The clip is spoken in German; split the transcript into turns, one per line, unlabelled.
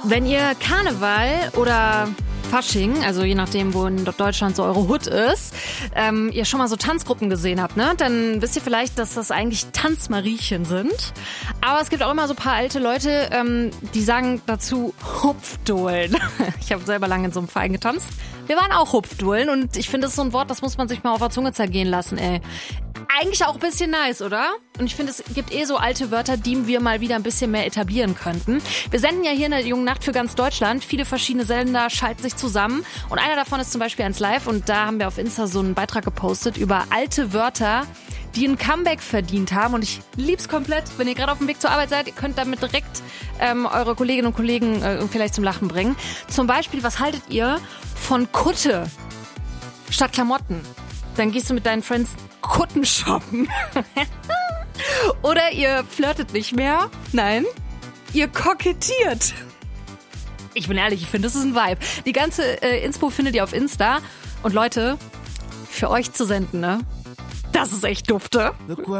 Wenn ihr Karneval oder Fasching, also je nachdem, wo in Deutschland so eure Hut ist, ihr schon mal so Tanzgruppen gesehen habt, ne? Dann wisst ihr vielleicht, dass das eigentlich Tanzmariechen sind. Aber es gibt auch immer so ein paar alte Leute, die sagen dazu Hupfdohlen. Ich habe selber lange in so einem Verein getanzt. Wir waren auch Hupfdohlen und ich finde, das ist so ein Wort, das muss man sich mal auf der Zunge zergehen lassen, ey. Eigentlich auch ein bisschen nice, oder? Und ich finde, es gibt so alte Wörter, die wir mal wieder ein bisschen mehr etablieren könnten. Wir senden ja hier in der Jungen Nacht für ganz Deutschland. Viele verschiedene Sender schalten sich zusammen. Und einer davon ist zum Beispiel 1 Live. Und da haben wir auf Insta so einen Beitrag gepostet über alte Wörter, die ein Comeback verdient haben. Und ich lieb's komplett. Wenn ihr gerade auf dem Weg zur Arbeit seid, ihr könnt damit direkt eure Kolleginnen und Kollegen vielleicht zum Lachen bringen. Zum Beispiel, was haltet ihr von Kutte statt Klamotten? Dann gehst du mit deinen Friends Kutten shoppen. Oder ihr flirtet nicht mehr. Nein, ihr kokettiert. Ich bin ehrlich, ich finde, das ist ein Vibe. Die ganze Inspo findet ihr auf Insta. Und Leute, für euch zu senden, ne? Das ist echt dufte.